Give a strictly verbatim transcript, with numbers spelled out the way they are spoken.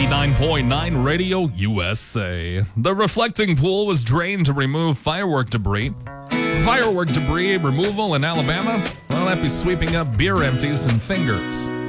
eighty-nine point nine Radio U S A. The reflecting pool was drained to remove firework debris. Firework debris removal in Alabama? Well, that'd be sweeping up beer empties and fingers.